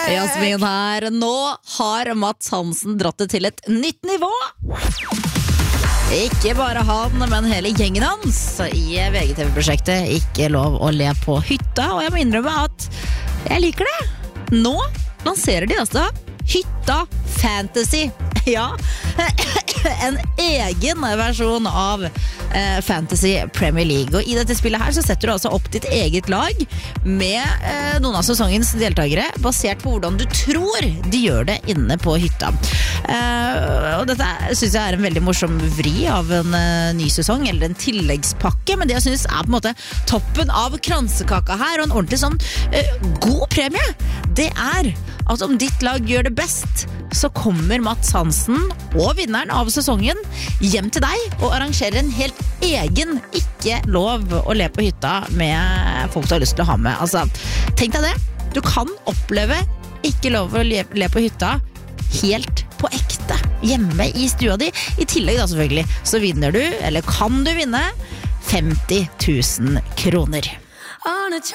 Jasmin her. Nå har Mats Hansen dratt det til et nytt nivå. Ikke bare han, men hele gjengen hans i VGTV-prosjektet Ikke lov å le på hytta. Og jeg må innrømme at jeg liker det. Nå lanserer de altså Hytta Fantasy. Ja, en egen versjon av Fantasy Premier League. Og i dette spillet her så setter du altså opp ditt eget lag med noen av sesongens deltakere, basert på hvordan du tror de gjør det inne på hytta. Og dette synes jeg er en veldig morsom vri av en ny sesong, eller en tilleggspakke, men det jeg synes er på en måte toppen av kransekaka her, og en ordentlig sånn god premie, det er at om ditt lag gjør det best, så kommer Mats Hansen og vinneren av sesongen hjem til deg og arrangerer en helt egen Ikke lov å le på hytta med folk du har lyst til å ha med. Altså, tenk deg det. Du kan oppleve Ikke lov å le på hytta helt på ekte hjemme i stua di. I tillegg da selvfølgelig, så vinner du, eller kan du vinne 50 000 kroner.